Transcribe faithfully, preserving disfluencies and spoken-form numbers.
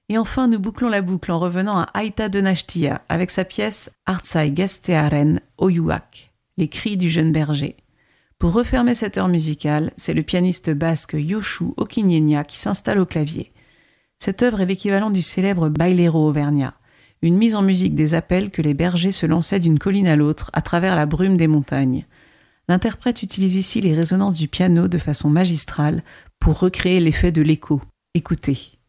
Et enfin, nous bouclons la boucle en revenant à Aita Donastia avec sa pièce Artzai Gaztearen Oihuak, les cris du jeune berger. Pour refermer cette heure musicale, c'est le pianiste basque Yoshua Okiñena qui s'installe au clavier. Cette œuvre est l'équivalent du célèbre Bailero auvergnat, une mise en musique des appels que les bergers se lançaient d'une colline à l'autre à travers la brume des montagnes. L'interprète utilise ici les résonances du piano de façon magistrale pour recréer l'effet de l'écho. Écoutez.